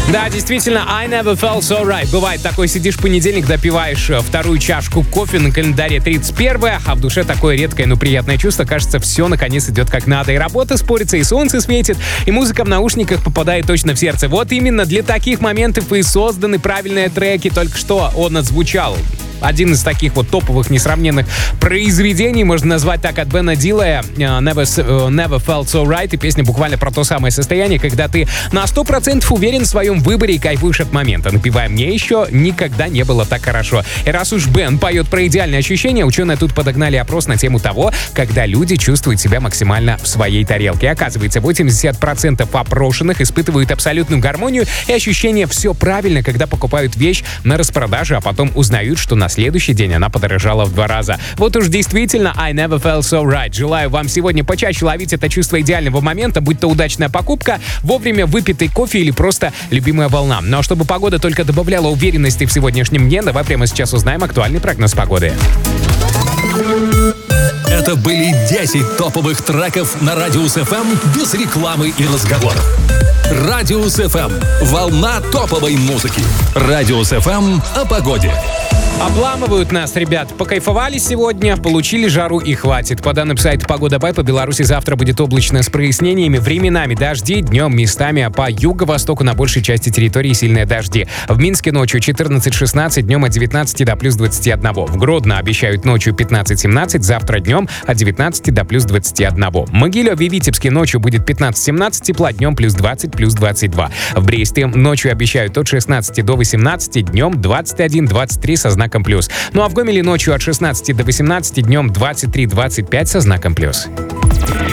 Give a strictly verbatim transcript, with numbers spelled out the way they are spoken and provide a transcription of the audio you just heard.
Да, действительно, I never felt so right. Бывает такой, сидишь в понедельник, допиваешь вторую чашку кофе, на календаре тридцать первое, а в душе такое редкое, но приятное чувство. Кажется, все наконец идет как надо. И работа спорится, и солнце светит, и музыка в наушниках попадает точно в сердце. Вот именно для таких моментов и созданы правильные треки. Только что он отзвучал. Один из таких вот топовых, несравненных произведений, можно назвать так, от Бена Дилая, Never, Never Felt So Right. И песня буквально про то самое состояние, когда ты на сто процентов уверен в своем выборе и кайфуешь от момента. Напевая «Мне еще никогда не было так хорошо». И раз уж Бен поет про идеальные ощущения, ученые тут подогнали опрос на тему того, когда люди чувствуют себя максимально в своей тарелке. Оказывается, восемьдесят процентов опрошенных испытывают абсолютную гармонию и ощущение «все правильно», когда покупают вещь на распродаже, а потом узнают, что на На следующий день она подорожала в два раза. Вот уж действительно, I never felt so right. Желаю вам сегодня почаще ловить это чувство идеального момента, будь то удачная покупка, вовремя выпитый кофе или просто любимая волна. Но чтобы погода только добавляла уверенности в сегодняшнем дне, давай прямо сейчас узнаем актуальный прогноз погоды. Это были десять топовых треков на Радиус эф эм без рекламы и разговоров. Радиус эф эм. Волна топовой музыки. Радиус эф эм о погоде. Обламывают нас, ребят. Покайфовали сегодня, получили жару и хватит. По данным сайта Погода Бай, по Беларуси завтра будет облачно с прояснениями, временами дожди, днем местами, а по юго-востоку на большей части территории сильные дожди. В Минске ночью четырнадцать-шестнадцать, днем от девятнадцати до плюс двадцати одного. В Гродно обещают ночью пятнадцать-семнадцать, завтра днем от девятнадцати до плюс двадцати одного. В Могилеве и Витебске ночью будет пятнадцать-семнадцать тепла, днем плюс двадцать, плюс двадцать два. В Бресте ночью обещают от шестнадцати до восемнадцати, днем двадцать один-двадцать три со знаком плюс. Ну а в Гомеле ночью от шестнадцати до восемнадцати, днем двадцать три-двадцать пять со знаком плюс.